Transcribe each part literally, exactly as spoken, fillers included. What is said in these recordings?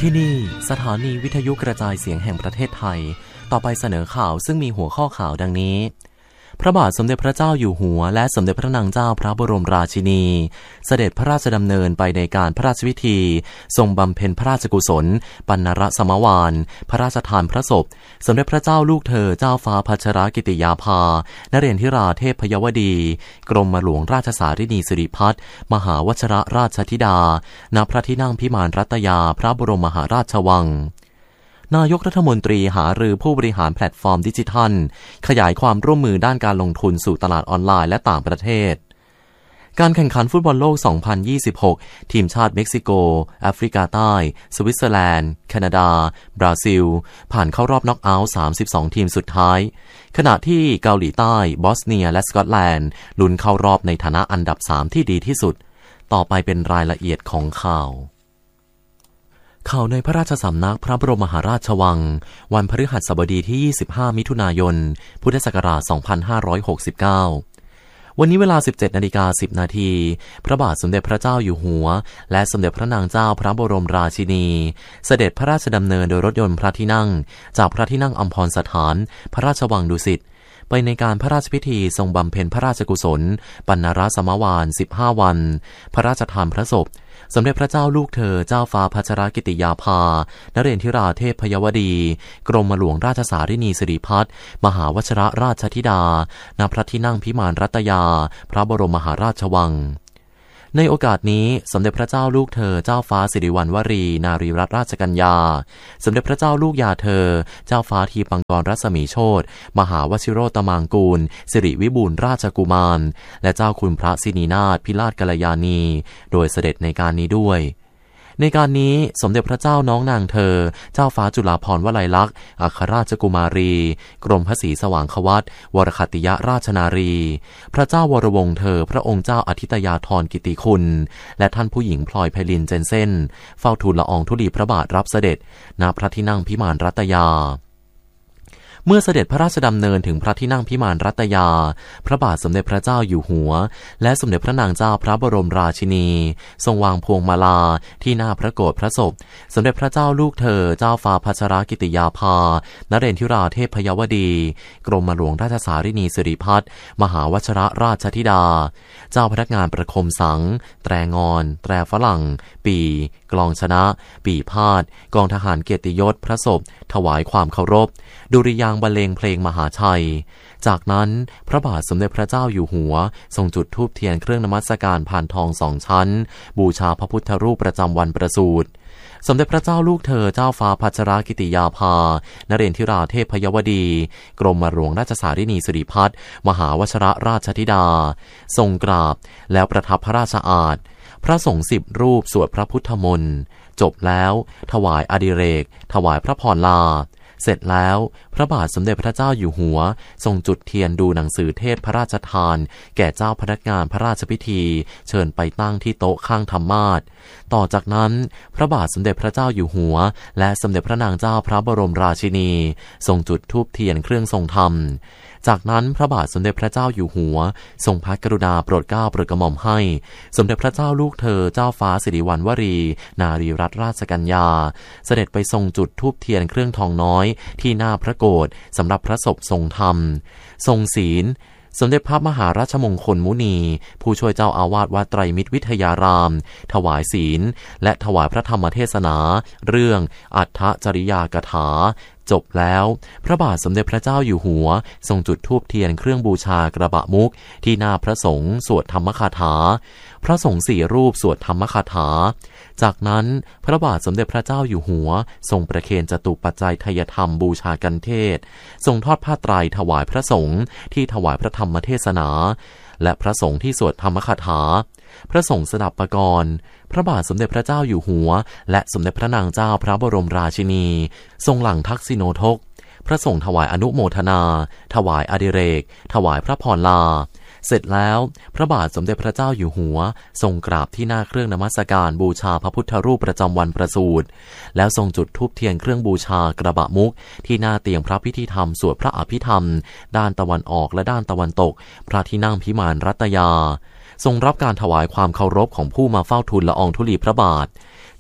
ที่นี่สถานีวิทยุกระจายเสียงแห่งประเทศไทยต่อไปเสนอข่าวซึ่งมีหัวข้อข่าวดังนี้พระบาทสมเด็จพระเจ้าอยู่หัวและสมเด็จพระนางเจ้าพระบรมราชินีเสด็จพระราชดำเนินไปในการพระราชพิธีทรงบำเพ็ญพระราชกุศลปัณณรสมวาลพระราชทานพระศพสมเด็จพระเจ้าลูกเธอเจ้าฟ้าพัชรกิติยาภานเรนทิราเทพพยวดีกรมหลวงราชสารินีสิริพัฒน์มหาวชิรราชธิดาณพระที่นั่งพิมานรัตยาพระบรมมหาราชวังนายกรัฐมนตรีหารือผู้บริหารแพลตฟอร์มดิจิทัลขยายความร่วมมือด้านการลงทุนสู่ตลาดออนไลน์และต่างประเทศการแข่งขันฟุตบอลโลก สองพันยี่สิบหก ทีมชาติเม็กซิโกแอฟริกาใต้สวิตเซอร์แลนด์แคนาดาบราซิลผ่านเข้ารอบน็อกเอาท์สามสิบสองทีมสุดท้ายขณะที่เกาหลีใต้บอสเนียและสกอตแลนด์ลุ้นเข้ารอบในฐานะอันดับสามที่ดีที่สุดต่อไปเป็นรายละเอียดของข่าวข่าวในพระราชสำนักพระบรมมหาราชวังวันพฤหัสบดีที่ยี่สิบห้ามิถุนายนพุทธศักราชสองพันห้าร้อยหกสิบเก้าวันนี้เวลา สิบเจ็ดนาฬิกาสิบนาทีพระบาทสมเด็จพระเจ้าอยู่หัวและสมเด็จพระนางเจ้าพระบรมราชินีเสด็จพระราชดำเนินโดยรถยนต์พระที่นั่งจากพระที่นั่งอัมพรสถานพระราชวังดุสิตไปในการพระราชพิธีทรงบำเพ็ญพระราชกุศลปัณณรสมวาลสิบห้าวันพระราชทานพระศพสมเด็จพระเจ้าลูกเธอเจ้าฟ้าพัชรกิติยาภานเรนทิราเทพพยวดีกรมหลวงราชสารินีสิริพัฒน์มหาวชิรราชธิดาณพระที่นั่งพิมานรัตยาพระบรมมหาราชวังในโอกาสนี้สมเด็จพระเจ้าลูกเธอเจ้าฟ้าสิริวัณวรีนารีรัตนราชกัญญาสมเด็จพระเจ้าลูกยาเธอเจ้าฟ้าทีปังกรรัศมีโชติมหาวชิโรตมางกูลสิริวิบูลย์ราชกุมารและเจ้าคุณพระสินีนาถพิราชกัลยาณีโดยเสด็จในการนี้ด้วยในการนี้สมเด็จพระเจ้าน้องนางเธอเจ้าฟ้าจุฬาภรณ์วลัยลักษณ์อัครราชกุมารีกรมพระศรีสว่างควัตรวรคัตติยราชนารีพระเจ้าวรวงศ์เธอพระองค์เจ้าอธิตยาธรกิติคุณและท่านผู้หญิงพลอยไพลินเจนเซ่นเฝ้าทูลละอองธุลีพระบาทรับเสด็จณพระที่นั่งพิมานรัตยาเมื่อเสด็จพระราชดำเนินถึงพระที่นั่งพิมานรัตยาพระบาทสมเด็จพระเจ้าอยู่หัวและสมเด็จพระนางเจ้าพระบรมราชินีทรงวางพวงมาลาที่หน้าพระโกศพระศพสมเด็จพระเจ้าลูกเธอเจ้าฟ้าพัชรกิติยาภานเรนทิราเทพพยวดีกรมหลวงราชสารินีสิริพัฒน์มหาวชิรราชธิดาเจ้าพนักงานประคมสังแตรงอนแตรฝรั่งปีกลองชนะปีพาดกองทหารเกียรติยศพระศพถวายความเคารพดุริยางค์บรรเลงเพลงมหาชัยจากนั้นพระบาทสมเด็จพระเจ้าอยู่หัวทรงจุดธูปเทียนเครื่องนมัสการพานทองสองชั้นบูชาพระพุทธรูปประจำวันประสูติสมเด็จพระเจ้าลูกเธอเจ้าฟ้าพัชรกิติยาภานเรนทิราเทพพยวดีกรมหลวงราชสารินีสิริพัฒน์มหาวชิรราชธิดาทรงกราบแล้วประทับพระราชอาสน์พระสงฆ์สิบรูปสวดพระพุทธมนต์จบแล้วถวายอดิเรกถวายพระพรลาเสร็จแล้วพระบาทสมเด็จพระเจ้าอยู่หัวทรงจุดเทียนดูหนังสือเทศพระราชทานแก่เจ้าพนักงานพระราชพิธีเชิญไปตั้งที่โต๊ะข้างธรรมาสน์ต่อจากนั้นพระบาทสมเด็จพระเจ้าอยู่หัวและสมเด็จพระนางเจ้าพระบรมราชินีทรงจุดธูปเทียนเครื่องทรงธรรมจากนั้นพระบาทสมเด็จพระเจ้าอยู่หัวทรงพระกรุณาโปรดเกล้าโปรดกระหม่อมให้สมเด็จพระเจ้าลูกเธอเจ้าฟ้าสิริวัณวรีนารีรัตนราชกัญญาเสด็จไปทรงจุดธูปเทียนเครื่องทองน้อยที่หน้าพระโกศสำหรับพระศพทรงธรรมทรงศีลสมเด็จพระมหาราชมงคลมุนีผู้ช่วยเจ้าอาวาสวัดไตรมิตรวิทยารามถวายศีลและถวายพระธรรมเทศนาเรื่องอัฏฐจริยากถาจบแล้วพระบาทสมเด็จพระเจ้าอยู่หัวทรงจุดธูปเทียนเครื่องบูชากระบะมุกที่หน้าพระสงฆ์สวดธรรมคาถาพระสงฆ์สี่รูปสวดธรรมคาถาจากนั้นพระบาทสมเด็จพระเจ้าอยู่หัวทรงประเคนจตุปัจจัยไทยธรรมบูชากันเทศทรงทอดผ้าไตรถวายพระสงฆ์ที่ถวายพระธรรมเทศนาและพระสงฆ์ที่สวดธรรมคาถาพระสงฆ์สดับปกรณ์พระบาทสมเด็จพระเจ้าอยู่หัวและสมเด็จพระนางเจ้าพระบรมราชินีทรงหลั่งทักษิโนทกพระสงฆ์ถวายอนุโมทนาถวายอดิเรกถวายพระพรลาเสร็จแล้วพระบาทสมเด็จพระเจ้าอยู่หัวทรงกราบที่หน้าเครื่องนมัสการบูชาพระพุทธรูปประจำวันประสูติแล้วทรงจุดธูปเทียนเครื่องบูชากระบะมุกที่หน้าเตียงพระพิธีธรรมสวดพระอภิธรรมด้านตะวันออกและด้านตะวันตกพระที่นั่งพิมานรัตยาทรงรับการถวายความเคารพของผู้มาเฝ้าทูลละอองธุลีพระบาท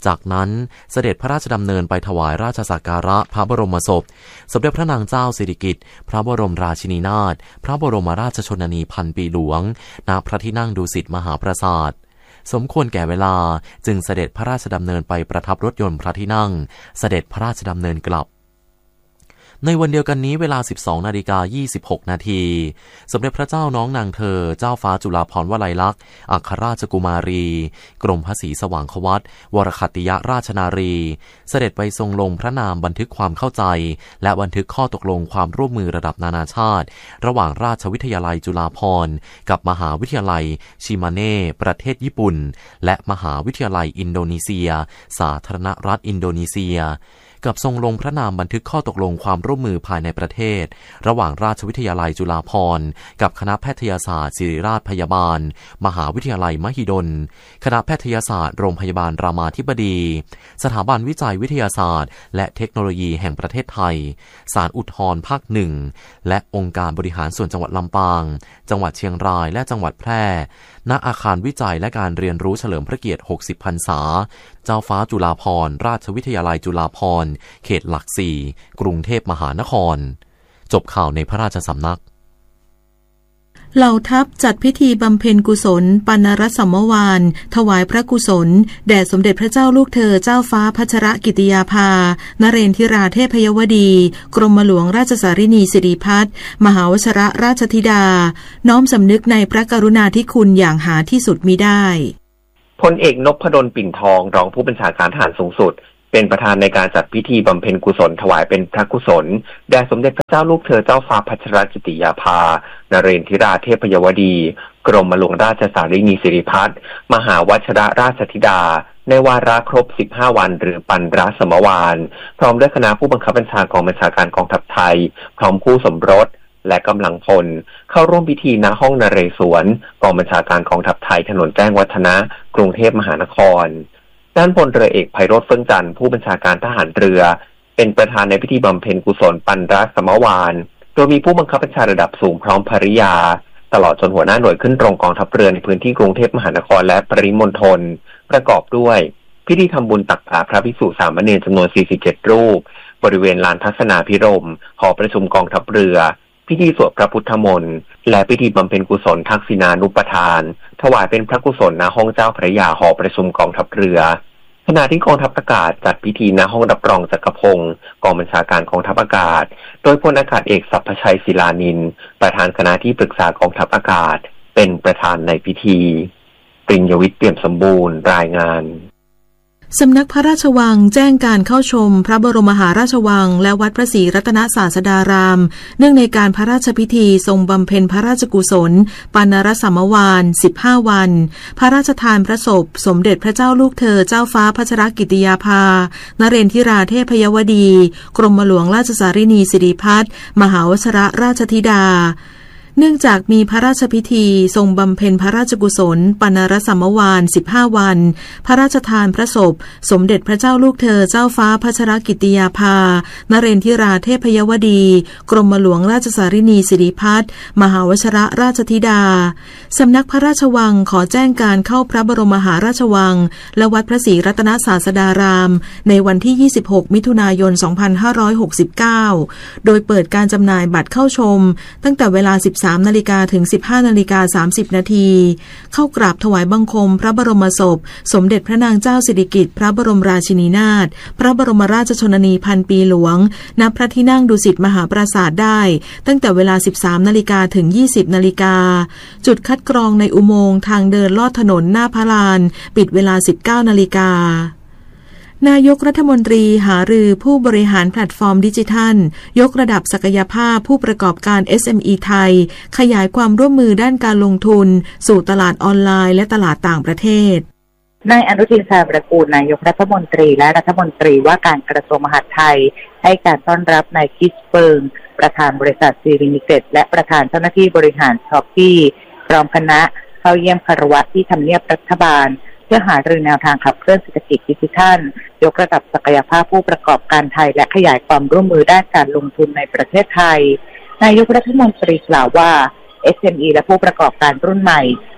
จากนั้นเสด็จพระราชดำเนินไปถวายราชสักการะพระบรมศพสมเด็จพระนางเจ้าสิริกิติ์พระบรมราชินีนาถพระบรมราชชนนีพันปีหลวงณพระที่นั่งดุสิตมหาปราสาทสมควรแก่เวลาจึงเสด็จพระราชดำเนินไปประทับรถยนต์พระที่นั่งเสด็จพระราชดำเนินกลับในวันเดียวกันนี้เวลา สิบสองนาฬิกายี่สิบหกนาทีสมเด็จพระเจ้าน้องนางเธอเจ้าฟ้าจุฬาภรณ์วลัยลักษณ์อัครราชกุมารีกรมพระศรีสว่างควัตรวรคัตติยราชนารีเสด็จไปทรงลงพระนามบันทึกความเข้าใจและบันทึกข้อตกลงความร่วมมือระดับนานาชาติระหว่างราชวิทยาลัยจุฬาภรณ์กับมหาวิทยาลัยชิมาเน่ประเทศญี่ปุ่นและมหาวิทยาลัยอินโดนีเซียสาธารณรัฐอินโดนีเซียกับทรงลงพระนามบันทึกข้อตกลงความร่วมมือภายในประเทศระหว่างราชวิทยาลัยจุฬาภรณ์กับคณะแพทยศาสตร์ศิริราชพยาบาลมหาวิทยาลัยมหิดลคณะแพทยศาสตร์โรงพยาบาลรามาธิบดีสถาบันวิจัยวิทยาศาสตร์และเทคโนโลยีแห่งประเทศไทยศาลอุทธรณ์ภาคหนึ่งและองค์การบริหารส่วนจังหวัดลำปางจังหวัดเชียงรายและจังหวัดแพร่ณอาคารวิจัยและการเรียนรู้เฉลิมพระเกียรติหกสิบพรรษาเจ้าฟ้าจุฬาภรณ์ราชวิทยาลัยจุฬาภรณ์เขตหลักสี่กรุงเทพมหานครจบข่าวในพระราชสำนักเหล่าทัพจัดพิธีบำเพ็ญกุศลปานรสัมมวานถวายพระกุศลแด่สมเด็จพระเจ้าลูกเธอเจ้าฟ้าพัชรกิติยาภานเรนทิราเทพยวดีกรมหลวงราชสารินีสิริพัฒน์มหาวชรราชธิดาน้อมสำนึกในพระกรุณาธิคุณอย่างหาที่สุดมิได้พลเอกนพดลปิ่นทองรองผู้บัญชาการทหารสูงสุดเป็นประธานในการจัดพิธีบำเพ็ญกุศลถวายเป็นพระกุศลแด่สมเด็จพระเจ้าลูกเธอเจ้าฟ้าพัชรกิติยาภานเรนทิราเทพยวดีกรมหลวงราชสารินีสิริพัฒน์มหาวชรราชธิดาในวาระครบสิบห้าวันหรือปันรสมวานพร้อมด้วยคณะผู้บังคับบัญชากองบัญชาการกองทัพไทยพร้อมคู่สมรสและกำลังพลเข้าร่วมพิธีณห้องนเรศวรกองบัญชาการกองทัพไทยถนนแจ้งวัฒนะกรุงเทพมหานครด้านพลเรือเอกไพโรจน์เฟื่องจันทร์ผู้บัญชาการทหารเรือเป็นประธานในพิธีบำเพ็ญกุศลปันรสมวานโดยมีผู้บังคับบัญชาระดับสูงพร้อมภริยาตลอดจนหัวหน้าหน่วยขึ้นตรงกองทัพเรือในพื้นที่กรุงเทพมหานครและปริมณฑลประกอบด้วยพิธีทำบุญตักบาตรพระภิกษุสามเณรจำนวนสี่สิบเจ็ดรูปบริเวณลานทัศนาภิรมย์หอประชุมกองทัพเรือพิธีสวดพระพุทธมนต์และพิธีบำเพ็ญกุศลทักษิณานุปทานถวายเป็นพระกุศลณห้องเจ้าพระยาหอประชุมกองทัพเรือขณะที่กองทัพอากาศจัดพิธีณห้องรับรองจักรพงศ์กองบัญชาการกองทัพอากาศโดยพลอากาศเอกสัพพชัยศิลานินท์ประธานคณะที่ปรึกษากองทัพอากาศเป็นประธานในพิธีปริญญวิทย์เปี่ยมสมบูรณ์รายงานสำนักพระราชวังแจ้งการเข้าชมพระบรมมหาราชวังและวัดพระศรีรัตนศาสดารามเนื่องในการพระราชพิธีทรงบำเพ็ญพระราชกุศลปานรสัมมวานสิบห้าวันพระราชทานพระศพสมเด็จพระเจ้าลูกเธอเจ้าฟ้าพัชรกิติยาภานเรนทิราเทพยวดีกรมหลวงราชสารินีสิริพัฒน์มหาวชรราชธิดาเนื่องจากมีพระราชพิธีทรงบำเพ็ญพระราชกุศลปานรสัมมวานสิบห้าวันพระราชทานพระศพสมเด็จพระเจ้าลูกเธอเจ้าฟ้าพัชรกิติยาภานเรนทิราเทพยวดีกรมหลวงราชสารินีสิริพัฒน์มหาวชรราชธิดาสำนักพระราชวังขอแจ้งการเข้าพระบรมมหาราชวังและวัดพระศรีรัตนศาสดารามในวันที่ยี่สิบหกมิถุนายนสองพันห้าร้อยหกสิบเก้าโดยเปิดการจำหน่ายบัตรเข้าชมตั้งแต่เวลาสิบสามนาฬิกาถึงสิบห้านาฬิกาสามสิบนาทีเข้ากราบถวายบังคมพระบรมศพสมเด็จพระนางเจ้าสิริกิติ์พระบรมราชินีนาถพระบรมราชชนนีพันปีหลวงณพระที่นั่งดุสิตมหาปราสาทได้ตั้งแต่เวลาสิบสามนาฬิกาถึงยี่สิบนาฬิกาจุดคัดกรองในอุโมงค์ทางเดินลอดถนนหน้าพระลานปิดเวลาสิบเก้านาฬิกานายกรัฐมนตรีหารือผู้บริหารแพลตฟอร์มดิจิทัลยกระดับศักยภาพผู้ประกอบการ เอส เอ็ม อี ไทยขยายความร่วมมือด้านการลงทุนสู่ตลาดออนไลน์และตลาดต่างประเทศนายอนุทินชาญวิรากูลนายกรัฐมนตรีและรัฐมนตรีว่าการกระทรวงมหาดไทยให้การต้อนรับนายคิสเบิร์งประธานบริษัทซีลิมิเต็ดและประธานเจ้าหน้าที่บริหารช้อปปี้พร้อมคณะเข้าเยี่ยมคารวะที่ทำเนียบรัฐบาลเพื่อหารือแนวทางขับเคลื่อนเศรษฐกิจดิจิทัลยกระดับศักยภาพผู้ประกอบการไทยและขยายความร่วมมือด้านการลงทุนในประเทศไทยนายกรัฐมนตรีกล่าวว่า เอส เอ็ม อี และผู้ประกอบการรุ่นใหม่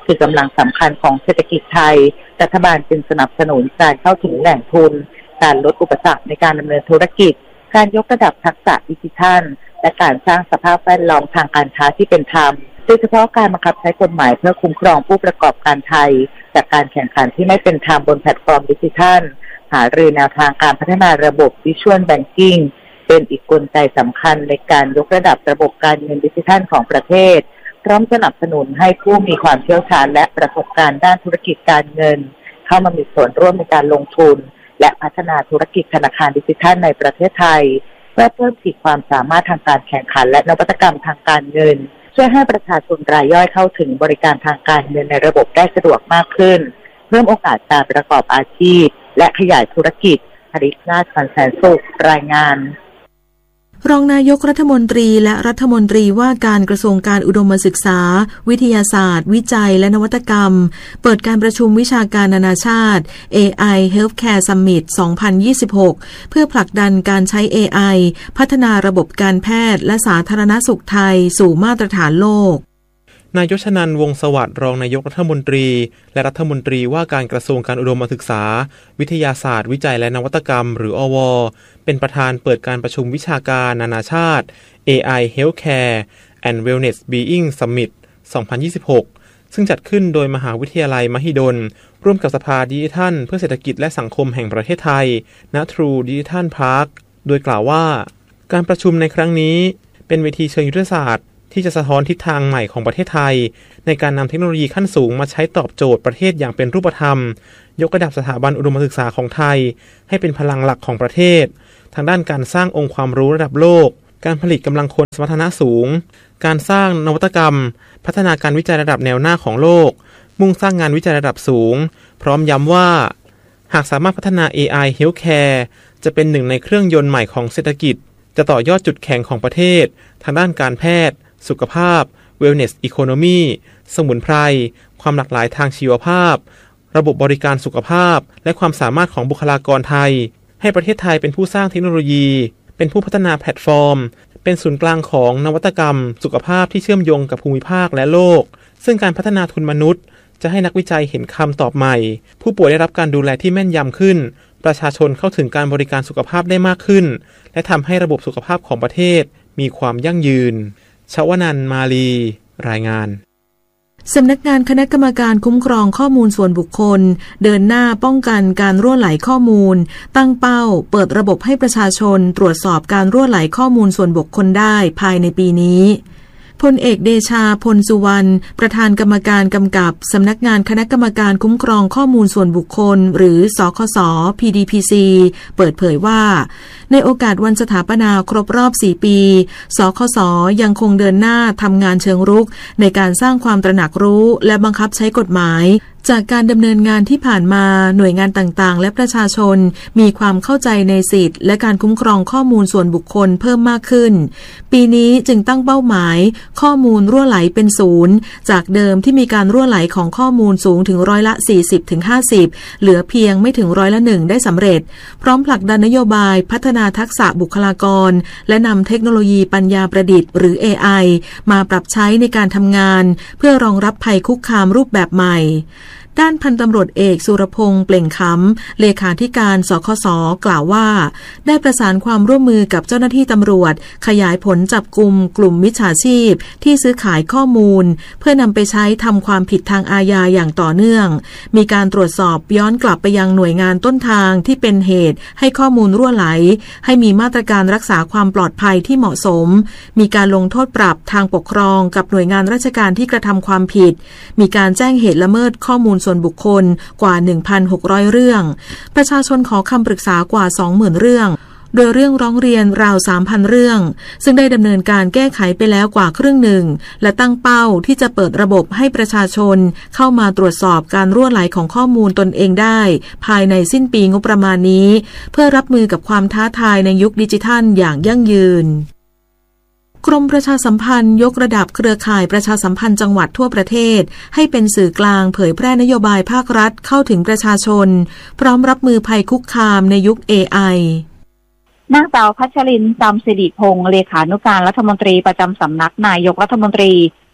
คือกำลังสำคัญของเศรษฐกิจไทยรัฐบาลจึงสนับสนุนการเข้าถึงแหล่งทุนการลดอุปสรรคในการดำเนินธุรกิจการยกระดับทักษะดิจิทัลและการสร้างสภาพแวดล้อมทางการค้าที่เป็นธรรมโดยเฉพาะการบังคับใช้กฎหมายเพื่อคุ้มครองผู้ประกอบการไทยจากการแข่งขันที่ไม่เป็นธรรมบนแพลตฟอร์มดิจิทัลหารือแนวทางการพัฒนาระบบ Visual Banking เป็นอีกกลไกสำคัญในการยกระดับระบบการเงินดิจิทัลของประเทศพร้อมสนับสนุนให้ผู้มีความเชี่ยวชาญและประสบการณ์ด้านธุรกิจการเงินเข้ามามีส่วนร่วมในการลงทุนและพัฒนาธุรกิจธนาคารดิจิทัลในประเทศไทยเพื่อเพิ่มขีดความสามารถทางการแข่งขันและนวัตกรรมทางการเงินช่วยให้ประชาชนรายย่อยเข้าถึงบริการทางการเงินในระบบได้สะดวกมากขึ้นเพิ่มโอกาสการประกอบอาชีพและขยายธุรกิจผลิตนาถแสนสุขรายงานรองนายกรัฐมนตรีและรัฐมนตรีว่าการกระทรวงการอุดมศึกษาวิทยาศาสตร์วิจัยและนวัตกรรมเปิดการประชุมวิชาการนานาชาติ เอ ไอ Healthcare Summit สองพันยี่สิบหก เพื่อผลักดันการใช้ เอ ไอ พัฒนาระบบการแพทย์และสาธารณสุขไทยสู่มาตรฐานโลกนายยชนันท์ วงศ์สวัสดิ์รองนายกรัฐมนตรีและรัฐมนตรีว่าการกระทรวงการอุดมศึกษาวิทยาศาสตร์วิจัยและนวัตกรรมหรืออว.เป็นประธานเปิดการประชุมวิชาการนานาชาติ เอ ไอ Healthcare and Wellness Being Summit สองพันยี่สิบหก ซึ่งจัดขึ้นโดยมหาวิทยาลัยมหิดลร่วมกับสภาดิจิทัลเพื่อเศรษฐกิจและสังคมแห่งประเทศไทยณ True Digital Park โดยกล่าวว่าการประชุมในครั้งนี้เป็นเวทีเชิงยุทธศาสตร์ที่จะสะท้อนทิศทางใหม่ของประเทศไทยในการนำเทคโนโลยีขั้นสูงมาใช้ตอบโจทย์ประเทศอย่างเป็นรูปธรรมยกระดับสถาบันอุดมศึกษาของไทยให้เป็นพลังหลักของประเทศทางด้านการสร้างองค์ความรู้ระดับโลกการผลิตกำลังคนสมรรถนะสูงการสร้างนวัตกรรมพัฒนาการวิจัยระดับแนวหน้าของโลกมุ่งสร้างงานวิจัยระดับสูงพร้อมย้ำว่าหากสามารถพัฒนา เอ ไอ Healthcare จะเป็นหนึ่งในเครื่องยนต์ใหม่ของเศรษฐกิจจะต่อยอดจุดแข็งของประเทศทางด้านการแพทย์สุขภาพ Wellness Economy สมุนไพรความหลากหลายทางชีวภาพระบบบริการสุขภาพและความสามารถของบุคลากรไทยให้ประเทศไทยเป็นผู้สร้างเทคโนโลยีเป็นผู้พัฒนาแพลตฟอร์มเป็นศูนย์กลางของนวัตกรรมสุขภาพที่เชื่อมโยงกับภูมิภาคและโลกซึ่งการพัฒนาทุนมนุษย์จะให้นักวิจัยเห็นคำตอบใหม่ผู้ป่วยได้รับการดูแลที่แม่นยำขึ้นประชาชนเข้าถึงการบริการสุขภาพได้มากขึ้นและทำให้ระบบสุขภาพของประเทศมีความยั่งยืนชวนันท์ มาลีรายงานสำนักงานคณะกรรมการคุ้มครองข้อมูลส่วนบุคคลเดินหน้าป้องกันการรั่วไหลข้อมูลตั้งเป้าเปิดระบบให้ประชาชนตรวจสอบการรั่วไหลข้อมูลส่วนบุคคลได้ภายในปีนี้พลเอกเดชาพลสุวรรณประธานกรรมการกำกับสำนักงานคณะกรรมการคุ้มครองข้อมูลส่วนบุคคลหรือสคส พี ดี พี ซี เปิดเผยว่าในโอกาสวันสถาปนาครบรอบสี่ปีสคสยังคงเดินหน้าทำงานเชิงรุกในการสร้างความตระหนักรู้และบังคับใช้กฎหมายจากการดำเนินงานที่ผ่านมาหน่วยงานต่างๆและประชาชนมีความเข้าใจในสิทธิและการคุ้มครองข้อมูลส่วนบุคคลเพิ่มมากขึ้นปีนี้จึงตั้งเป้าหมายข้อมูลรั่วไหลเป็นศูนย์จากเดิมที่มีการรั่วไหลของข้อมูลสูงถึงร้อยละ สี่สิบถึงห้าสิบ เหลือเพียงไม่ถึงร้อยละหนึ่งได้สำเร็จพร้อมผลักดันนโยบายพัฒนาทักษะบุคลากรและนำเทคโนโลยีปัญญาประดิษฐ์หรือ เอ ไอ มาปรับใช้ในการทำงานเพื่อรองรับภัยคุกคามรูปแบบใหม่ด้านพันตำรวจเอกสุรพงษ์เปล่งคำเลขาธิการสคสกล่าวว่าได้ประสานความร่วมมือกับเจ้าหน้าที่ตำรวจขยายผลจับกุมกลุ่มมิจฉาชีพที่ซื้อขายข้อมูลเพื่อนำไปใช้ทำความผิดทางอาญาอย่างต่อเนื่องมีการตรวจสอบย้อนกลับไปยังหน่วยงานต้นทางที่เป็นเหตุให้ข้อมูลรั่วไหลให้มีมาตรการรักษาความปลอดภัยที่เหมาะสมมีการลงโทษปรับทางปกครองกับหน่วยงานราชการที่กระทำความผิดมีการแจ้งเหตุละเมิดข้อมูลส่วนบุคคลกว่า หนึ่งพันหกร้อย เรื่องประชาชนขอคำปรึกษากว่า สองหมื่น เรื่องโดยเรื่องร้องเรียนราว สามพัน เรื่องซึ่งได้ดำเนินการแก้ไขไปแล้วกว่าครึ่งหนึ่งและตั้งเป้าที่จะเปิดระบบให้ประชาชนเข้ามาตรวจสอบการรั่วไหลของข้อมูลตนเองได้ภายในสิ้นปีงบประมาณนี้เพื่อรับมือกับความท้าทายในยุคดิจิทัลอย่างยั่งยืนกรมประชาสัมพันธ์ยกระดับเครือข่ายประชาสัมพันธ์จังหวัดทั่วประเทศให้เป็นสื่อกลางเผยแพร่นโยบายภาครัฐเข้าถึงประชาชนพร้อมรับมือภัยคุกคามในยุค เอ ไอนางสาวพัชรินทร์ จำสิริพงษ์เลขานุการรัฐมนตรีประจำสำนักนายกรัฐมนตรี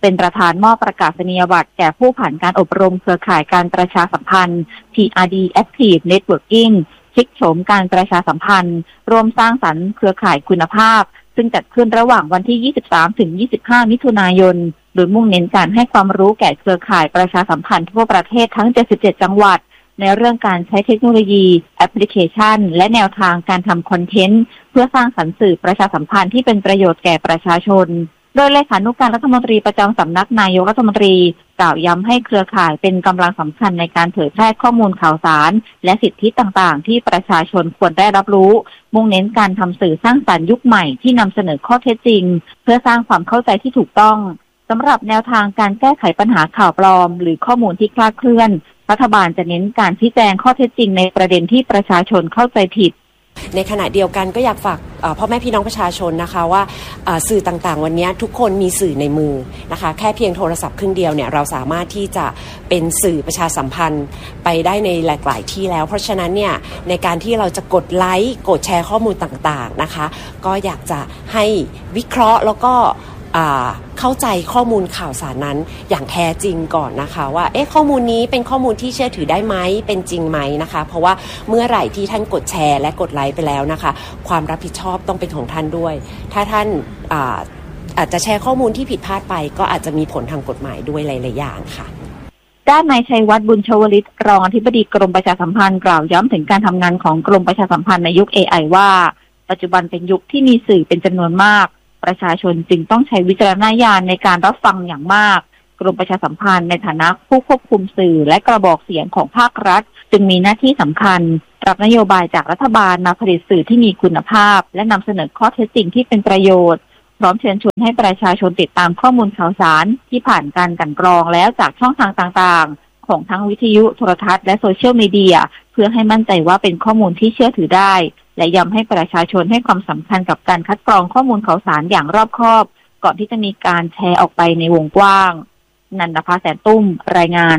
เป็นประธานมอบประกาศนียบัตรแก่ผู้ผ่านการอบรมเครือข่ายการประชาสัมพันธ์ ที อาร์ ดี Active Networking พลิกโฉมการประชาสัมพันธ์ร่วมสร้างสรรค์เครือข่ายคุณภาพซึ่งจัดขึ้นระหว่างวันที่ ยี่สิบสามถึงยี่สิบห้า มิถุนายนโดยมุ่งเน้นการให้ความรู้แก่เครือข่ายประชาสัมพันธ์ทั่วประเทศทั้งเจ็ดสิบเจ็ดจังหวัดในเรื่องการใช้เทคโนโลยีแอปพลิเคชันและแนวทางการทำคอนเทนต์เพื่อสร้างสรรค์สื่อประชาสัมพันธ์ที่เป็นประโยชน์แก่ประชาชนโดยเลขานุการรัฐมนตรีประจำสำนักนายกรัฐมนตรีกล่าวย้ำให้เครือข่ายเป็นกำลังสำคัญในการเผยแพร่ข้อมูลข่าวสารและสิทธิต่างๆที่ประชาชนควรได้รับรู้มุ่งเน้นการทำสื่อสร้างสรรค์ยุคใหม่ที่นำเสนอข้อเท็จจริงเพื่อสร้างความเข้าใจที่ถูกต้องสำหรับแนวทางการแก้ไขปัญหาข่าวปลอมหรือข้อมูลที่คลาดเคลื่อนรัฐบาลจะเน้นการชี้แจงข้อเท็จจริงในประเด็นที่ประชาชนเข้าใจผิดในขณะเดียวกันก็อยากฝากพ่อแม่พี่น้องประชาชนนะคะว่าสื่อต่างๆวันนี้ทุกคนมีสื่อในมือนะคะแค่เพียงโทรศัพท์เครื่องเดียวเนี่ยเราสามารถที่จะเป็นสื่อประชาสัมพันธ์ไปได้ในหลายๆที่แล้วเพราะฉะนั้นเนี่ยในการที่เราจะกดไลค์กดแชร์ข้อมูลต่างๆนะคะก็อยากจะให้วิเคราะห์แล้วก็เข้าใจข้อมูลข่าวสารนั้นอย่างแท้จริงก่อนนะคะว่าเอ๊ะข้อมูลนี้เป็นข้อมูลที่เชื่อถือได้ไหมเป็นจริงไหมนะคะเพราะว่าเมื่อไหร่ที่ท่านกดแชร์และกดไลค์ไปแล้วนะคะความรับผิดชอบต้องเป็นของท่านด้วยถ้าท่านอาอาจจะแชร์ข้อมูลที่ผิดพลาดไปก็อาจจะมีผลทางกฎหมายด้วยหลายๆอย่างค่ะด้านนายชัยวัฒน์บุญชวลิตรองอธิบดีกรมประชาสัมพันธ์กล่าวย้ำถึงการทำงานของกรมประชาสัมพันธ์ในยุค เอ ไอ ว่าปัจจุบันเป็นยุคที่มีสื่อเป็นจำนวนมากประชาชนจึงต้องใช้วิจารณญาณในการรับฟังอย่างมากกรมประชาสัมพันธ์ในฐานะผู้ควบคุมสื่อและกระบอกเสียงของภาครัฐจึงมีหน้าที่สำคัญรับนโยบายจากรัฐบาลมาผลิตสื่อที่มีคุณภาพและนำเสนอข้อเท็จจริงที่เป็นประโยชน์พร้อมเชิญชวนให้ประชาชนติดตามข้อมูลข่าวสารที่ผ่านการกลั่นกรองแล้วจากช่องทางต่างๆของทั้งวิทยุโทรทัศน์และโซเชียลมีเดียเพื่อให้มั่นใจว่าเป็นข้อมูลที่เชื่อถือได้และย้ำให้ประชาชนให้ความสำคัญกับการคัดกรองข้อมูลข่าวสารอย่างรอบคอบก่อนที่จะมีการแชร์ออกไปในวงกว้างนันทภาแสนตุ้มรายงาน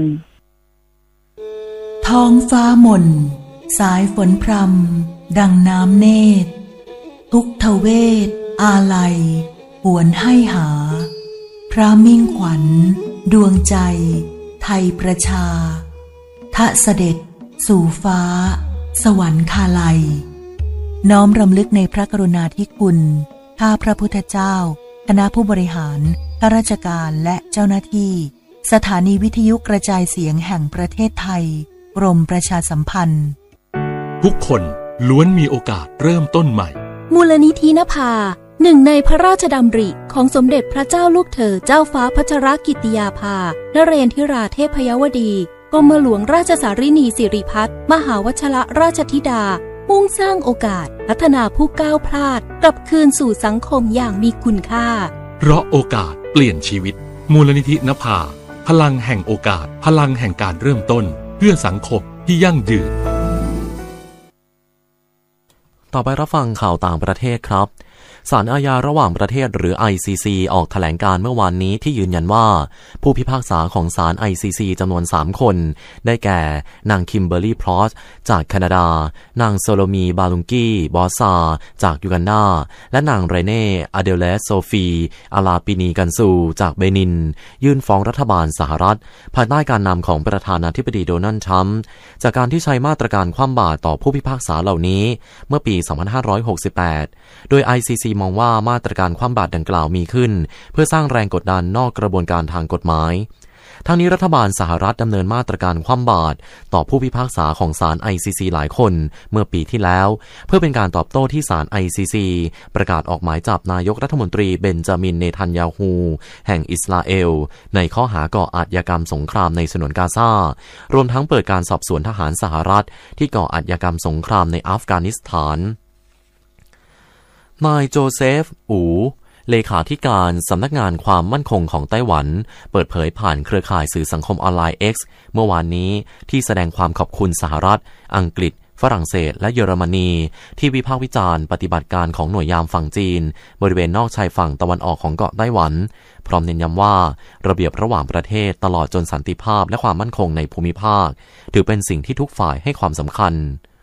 ท้องฟ้ามนสายฝนพรำดังน้ำเนตรทุกทเวทอาลัยหวนให้หาพระมิ่งขวัญดวงใจไทยประชาทะเสด็จสู่ฟ้าสวรรคาลัยน้อมรำลึกในพระกรุณาธิคุณข้าพระพุทธเจ้าคณะผู้บริหารข้าราชการและเจ้าหน้าที่สถานีวิทยุกระจายเสียงแห่งประเทศไทยกรมประชาสัมพันธ์ทุกคนล้วนมีโอกาสเริ่มต้นใหม่มูลนิธินภาหนึ่งในพระราชดำริของสมเด็จพระเจ้าลูกเธอเจ้าฟ้าพัชรกิติยาภานเรศธิราเทพยวดีกรมหลวงราชสารินีสิริพัฒน์มหาวชิรราชธิดามุ่งสร้างโอกาสพัฒนาผู้ก้าวพลาดกลับคืนสู่สังคมอย่างมีคุณค่าเพราะโอกาสเปลี่ยนชีวิตมูลนิธินภาพลังแห่งโอกาสพลังแห่งการเริ่มต้นเพื่อสังคมที่ยั่งยืนต่อไปรับฟังข่าวต่างประเทศครับศาลอาญาระหว่างประเทศหรือ ไอ ซี ซี ออกแถลงการเมื่อวานนี้ที่ยืนยันว่าผู้พิพากษาของศาล ไอ ซี ซี จำนวนสามคนได้แก่นางคิมเบอร์รี่พลอสจากแคนาดานางโซโลมีบาลุงกี้บอสซาจากยูกันดาและนางเรเน่อเดเลสโซฟีอาลาปินีกันซูจากเบนินยื่นฟ้องรัฐบาลสหรัฐภายใต้การนำของประธานาธิบดีโดนัลด์ทรัมป์จากการที่ใช้มาตรการคว่ำบาตรต่อผู้พิพากษาเหล่านี้เมื่อปี สองพันห้าร้อยหกสิบแปด โดย ไอ ซี ซี มองว่ามาตรการคว่ำบาตรดังกล่าวมีขึ้นเพื่อสร้างแรงกดดันนอกกระบวนการทางกฎหมายทั้งนี้รัฐบาลสหรัฐดำเนินมาตรการคว่ำบาตรต่อผู้พิพากษาของศาล ไอ ซี ซี หลายคนเมื่อปีที่แล้วเพื่อเป็นการตอบโต้ที่ศาล ไอ ซี ซี ประกาศออกหมายจับนายกรัฐมนตรีเบนจามินเนทันยาฮูแห่งอิสราเอลในข้อหาก่ออาชญากรรมสงครามในฉนวนกาซารวมทั้งเปิดการสอบสวนทหารสหรัฐที่ก่ออาชญากรรมสงครามในอัฟกานิสถานนายโจเซฟอูเลขาธิการสำนักงานความมั่นคงของไต้หวันเปิดเผยผ่านเครือข่ายสื่อสังคมออนไลน์ X เมื่อวานนี้ที่แสดงความขอบคุณสหรัฐอังกฤษฝรั่งเศสและเยอรมนีที่วิพากษ์วิจารณ์ปฏิบัติการของหน่วยยามฝั่งจีนบริเวณนอกชายฝั่งตะวันออกของเกาะไต้หวันพร้อมเน้นย้ำว่าระเบียบระหว่างประเทศตลอดจนสันติภาพและความมั่นคงในภูมิภาคถือเป็นสิ่งที่ทุกฝ่ายให้ความสำคัญ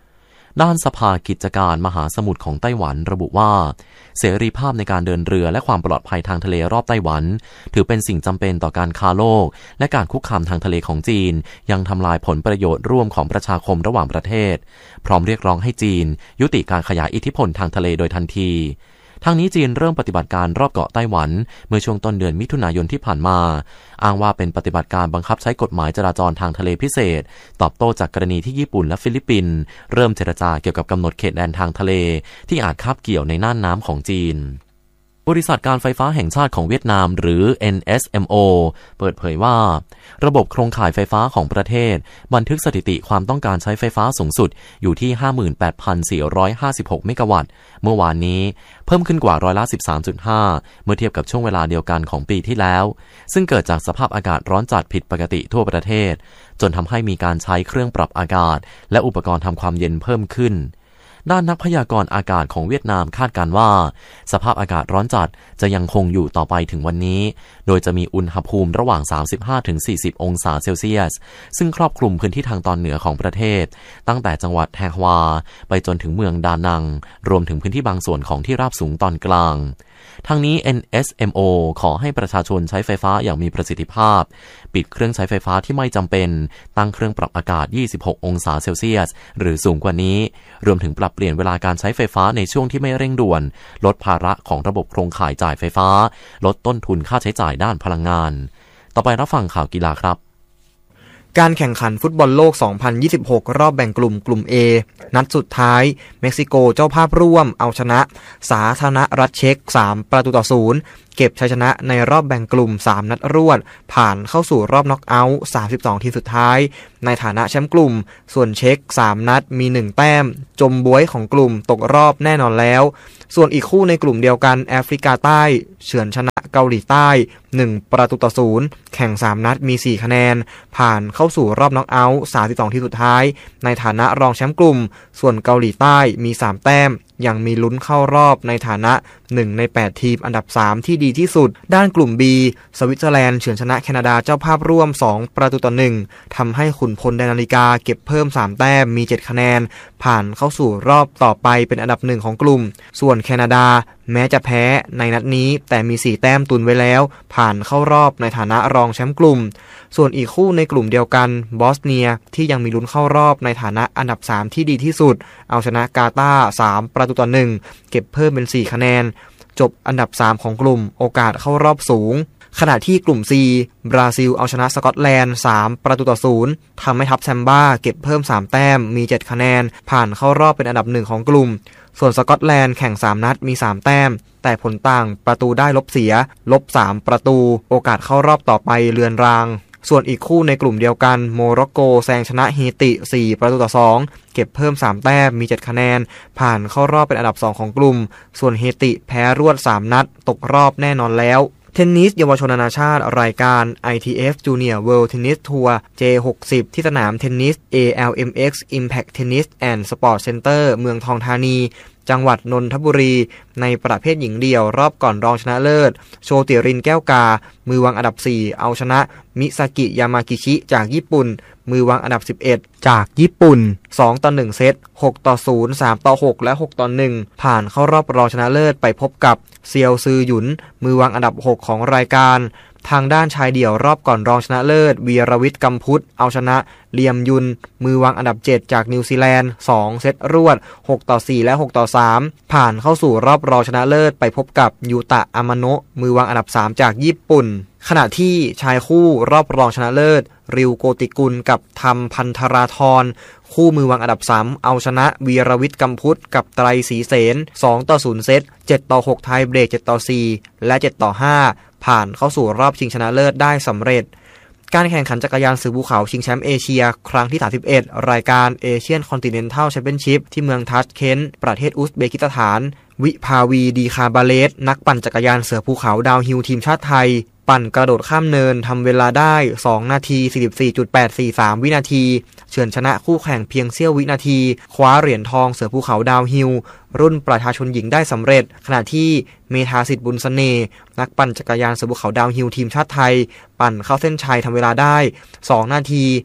ด้านสภากิจการมหาสมุทรของไต้หวันระบุว่าเสรีภาพในการเดินเรือและความปลอดภัยทางทะเลรอบไต้หวันถือเป็นสิ่งจำเป็นต่อการค้าโลกและการคุกคามทางทะเลของจีนยังทำลายผลประโยชน์ร่วมของประชาคมระหว่างประเทศพร้อมเรียกร้องให้จีนยุติการขยายอิทธิพลทางทะเลโดยทันทีทางนี้จีนเริ่มปฏิบัติการรอบเกาะไต้หวันเมื่อช่วงต้นเดือนมิถุนายนที่ผ่านมาอ้างว่าเป็นปฏิบัติการบังคับใช้กฎหมายจราจรทางทะเลพิเศษตอบโต้จากกรณีที่ญี่ปุ่นและฟิลิปปินส์เริ่มเจรจาเกี่ยวกับกำหนดเขตแดนทางทะเลที่อาจคาบเกี่ยวในน่านน้ำของจีนบริษัทการไฟฟ้าแห่งชาติของเวียดนามหรือ เอ็น เอส เอ็ม โอ เปิดเผยว่าระบบโครงข่ายไฟฟ้าของประเทศบันทึกสถิติความต้องการใช้ไฟฟ้าสูงสุดอยู่ที่ ห้าหมื่นแปดพันสี่ร้อยห้าสิบหก เมกะวัตต์เมื่อวานนี้เพิ่มขึ้นกว่าร้อยละ สิบสามจุดห้า เมื่อเทียบกับช่วงเวลาเดียวกันของปีที่แล้วซึ่งเกิดจากสภาพอากาศร้อนจัดผิดปกติทั่วประเทศจนทำให้มีการใช้เครื่องปรับอากาศและอุปกรณ์ทำความเย็นเพิ่มขึ้นด้านนักพยากรณ์อากาศของเวียดนามคาดการณ์ว่าสภาพอากาศร้อนจัดจะยังคงอยู่ต่อไปถึงวันนี้โดยจะมีอุณหภูมิระหว่าง สามสิบห้าถึงสี่สิบ องศาเซลเซียสซึ่งครอบคลุมพื้นที่ทางตอนเหนือของประเทศตั้งแต่จังหวัดแฮฮวาไปจนถึงเมืองดานังรวมถึงพื้นที่บางส่วนของที่ราบสูงตอนกลางทางนี้ เอ็น เอส เอ็ม โอ ขอให้ประชาชนใช้ไฟฟ้าอย่างมีประสิทธิภาพปิดเครื่องใช้ไฟฟ้าที่ไม่จำเป็นตั้งเครื่องปรับอากาศยี่สิบหกองศาเซลเซียสหรือสูงกว่านี้รวมถึงปรับเปลี่ยนเวลาการใช้ไฟฟ้าในช่วงที่ไม่เร่งด่วนลดภาระของระบบโครงข่ายจ่ายไฟฟ้าลดต้นทุนค่าใช้จ่ายด้านพลังงานต่อไปรับฟังข่าวกีฬาครับการแข่งขันฟุตบอลโลก สองพันยี่สิบหก รอบแบ่งกลุ่มกลุ่ม A นัดสุดท้ายเม็กซิโกเจ้าภาพร่วมเอาชนะสาธารณรัฐเช็กสามประตูต่อศูนย์เก็บชัยชนะในรอบแบ่งกลุ่มสามนัดรวดผ่านเข้าสู่รอบน็อกเอาท์สามสิบสองทีมสุดท้ายในฐานะแชมป์กลุ่มส่วนเช็กสามนัดมีหนึ่งแต้มจมบ๊วยของกลุ่มตกรอบแน่นอนแล้วส่วนอีกคู่ในกลุ่มเดียวกันแอฟริกาใต้เฉือนชนะเกาหลีใต้หนึ่งประตูต่อศูนย์แข่งสามนัดมีสี่คะแนนผ่านเข้าสู่รอบน็อกเอาท์สามสิบสองทีมสุดท้ายในฐานะรองแชมป์กลุ่มส่วนเกาหลีใต้มีสามแต้มยังมีลุ้นเข้ารอบในฐานะหนึ่งในแปดทีมอันดับสามที่ดีที่สุดด้านกลุ่ม B สวิตเซอร์แลนด์เฉือนชนะแคนาดาเจ้าภาพร่วมสองประตูต่อหนึ่งทำให้ขุนพลแดนนาฬิกาเก็บเพิ่มสามแต้มมีเจ็ดคะแนนผ่านเข้าสู่รอบต่อไปเป็นอันดับหนึ่งของกลุ่มส่วนแคนาดาแม้จะแพ้ในนัดนี้แต่มีสี่แต้มตุนไว้แล้วผ่านเข้ารอบในฐานะรองแชมป์กลุ่มส่วนอีกคู่ในกลุ่มเดียวกันบอสเนียที่ยังมีลุ้นเข้ารอบในฐานะอันดับสามที่ดีที่สุดเอาชนะกาตาร์สามประตูต่อหนึ่งเก็บเพิ่มเป็นสี่คะแนนจบอันดับสามของกลุ่มโอกาสเข้ารอบสูงขณะที่กลุ่ม C บราซิลเอาชนะสกอตแลนด์สามประตูต่อศูนย์ทำให้ทัพแซมบ้าเก็บเพิ่มสามแต้มมีเจ็ดคะแนนผ่านเข้ารอบเป็นอันดับหนึ่งของกลุ่มส่วนสกอตแลนด์แข่งสามนัดมีสามแต้มแต่ผลต่างประตูได้ลบเสียลบสามประตูโอกาสเข้ารอบต่อไปเลือนรางส่วนอีกคู่ในกลุ่มเดียวกันโมร็อกโกแซงชนะเฮติสี่ประตูต่อสองเก็บเพิ่มสามแต้มมีเจ็ดคะแนนผ่านเข้ารอบเป็นอันดับสองของกลุ่มส่วนเฮติแพ้รวดสามนัดตกรอบแน่นอนแล้วเทนนิสเยาวชนนานาชาติรายการ ไอ ที เอฟ Junior World Tennis Tour เจ หกสิบ ที่สนามเทนนิส เอ แอล เอ็ม เอ็กซ์ Impact Tennis and Sport Center เมืองทองธานีจังหวัดนนทบุรีในประเภทหญิงเดี่ยวรอบก่อนรองชนะเลิศโชติรินแก้วกามือวางอันดับสี่เอาชนะมิซากิยามากิชิจากญี่ปุ่นมือวางอันดับสิบเอ็ดจากญี่ปุ่นสองต่อหนึ่งเซตหกต่อศูนย์ สามต่อหกและหกต่อหนึ่งผ่านเข้ารอบรองชนะเลิศไปพบกับเซียวซือหยุนมือวางอันดับหกของรายการทางด้านชายเดี่ยวรอบก่อนรองชนะเลิศวีรวิทย์กำพุทธเอาชนะเลียมยุนมือวางอันดับเจ็ดจากนิวซีแลนด์สองเซตรวดหกต่อสี่และหกต่อสามผ่านเข้าสู่รอบรองชนะเลิศไปพบกับยูตะอามาโนะมือวางอันดับสามจากญี่ปุ่นขณะที่ชายคู่รอบรองชนะเลิศริวโกติกุลกับธรรมพันธราธรคู่มือวางอันดับสามเอาชนะวีรวิทย์กำพุทธกับไตรศรีเสนสองต่อศูนย์เซตเจ็ดต่อหกไทยเบรกเจ็ดต่อสี่และเจ็ดต่อห้าผ่านเข้าสู่รอบชิงชนะเลิศได้สำเร็จการแข่งขันจักรยานสื่อภูเขาชิงแชมป์เอเชียครั้งที่สามสิบเอ็ดรายการเอเชียนคอนติเนนทัลแชมเปี้ยนชิพที่เมืองทัชเคนต์ประเทศอุซเบกิสถานวิภาวีดีคาบาเลสนักปั่นจักรยานเสือภูเขาดาวฮิลทีมชาติไทยปั่นกระโดดข้ามเนินทำเวลาได้สองนาที สี่สิบสี่จุดแปดสี่สาม วินาทีเฉือนชนะคู่แข่งเพียงเสี้ยววินาทีคว้าเหรียญทองเสือภูเขาดาวฮิลรุ่นประชาชนหญิงได้สำเร็จขณะที่เมธาสิทธิ์บุญเสน่ห์นักปั่นจักรยานเสือภูเขาดาวฮิลทีมชาติไทยปั่นเข้าเส้นชัยทำเวลาได้สองนาที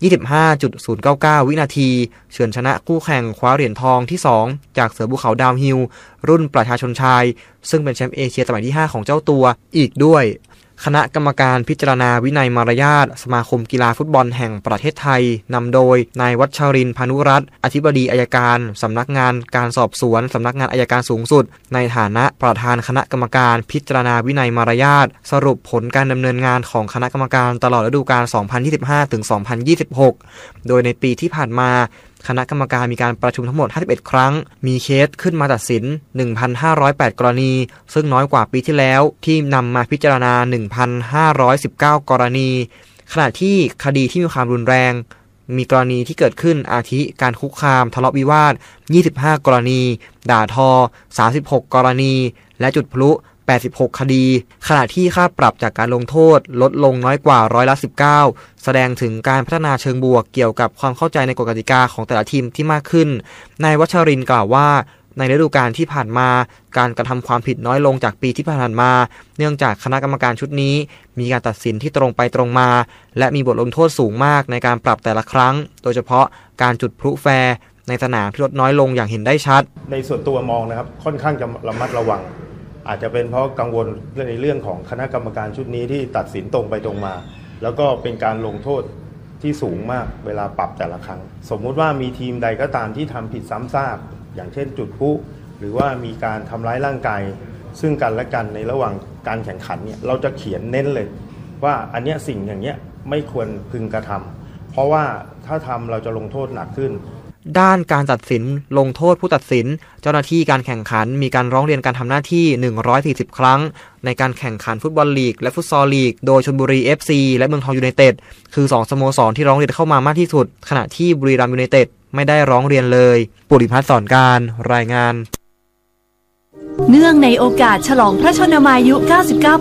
ยี่สิบห้าจุดศูนย์เก้าเก้า วินาทีเฉือนชนะคู่แข่งคว้าเหรียญทองที่สองจากเสือภูเขาดาวฮิลรุ่นประชาชนชายซึ่งเป็นแชมป์เอเชียสมัยที่ห้าของเจ้าตัวอีกด้วยคณะกรรมการพิจารณาวินัยมารยาทสมาคมกีฬาฟุตบอลแห่งประเทศไทยนำโดยนายวัชรินทร์พานุรัตน์อธิบดีอัยการสำนักงานการสอบสวนสำนักงานอัยการสูงสุดในฐานะประธานคณะกรรมการพิจารณาวินัยมารยาทสรุปผลการดำเนินงานของคณะกรรมการตลอดฤดูกาล สองพันยี่สิบห้าถึงสองพันยี่สิบหก โดยในปีที่ผ่านมาคณะกรรมการมีการประชุมทั้งหมดห้าสิบเอ็ดครั้งมีเคสขึ้นมาตัดสิน หนึ่งพันห้าร้อยแปด กรณีซึ่งน้อยกว่าปีที่แล้วที่นำมาพิจารณา หนึ่งพันห้าร้อยสิบเก้า กรณีขณะที่คดีที่มีความรุนแรงมีกรณีที่เกิดขึ้นอาทิการคุกคามทะเลาะวิวาทยี่สิบห้ากรณีด่าทอสามสิบหกกรณีและจุดพลุแปดสิบหกคดีขณะที่ค่าปรับจากการลงโทษลดลงน้อยกว่าร้อยละสิบเก้าแสดงถึงการพัฒนาเชิงบวกเกี่ยวกับความเข้าใจในกฎกติกาของแต่ละทีมที่มากขึ้นนายวัชรินทร์กล่าวว่าในฤดูกาลที่ผ่านมาการกระทำความผิดน้อยลงจากปีที่ผ่านมาเนื่องจากคณะกรรมการชุดนี้มีการตัดสินที่ตรงไปตรงมาและมีบทลงโทษสูงมากในการปรับแต่ละครั้งโดยเฉพาะการจุดพลุแฟร์ในสนามที่ลดน้อยลงอย่างเห็นได้ชัดในส่วนตัวมองนะครับค่อนข้างจะระมัดระวังอาจจะเป็นเพราะกังวลในเรื่องของคณะกรรมการชุดนี้ที่ตัดสินตรงไปตรงมาแล้วก็เป็นการลงโทษที่สูงมากเวลาปรับแต่ละครั้งสมมุติว่ามีทีมใดก็ตามที่ทำผิดซ้ำซากอย่างเช่นจุดพลุหรือว่ามีการทำร้ายร่างกายซึ่งกันและกันในระหว่างการแข่งขันเนี่ยเราจะเขียนเน้นเลยว่าอันเนี้ยสิ่งอย่างเนี้ยไม่ควรพึงกระทำเพราะว่าถ้าทำเราจะลงโทษหนักขึ้นด้านการตัดสินลงโทษผู้ตัดสินเจ้าหน้าที่การแข่งขันมีการร้องเรียนการทำหน้าที่หนึ่งร้อยสี่สิบครั้งในการแข่งขันฟุตบอลลีกและฟุตซอลลีกโดยชลบุรี เอฟ ซี และเมืองทองยูไนเต็ดคือสองสโมสรที่ร้องเรียนเข้ามามากที่สุดขณะที่บุรีรัมย์ยูไนเต็ดไม่ได้ร้องเรียนเลยปุริพัฒน์สอนการรายงานเนื่องในโอกาสฉลองพระชนมายุเก้าสิบเก้า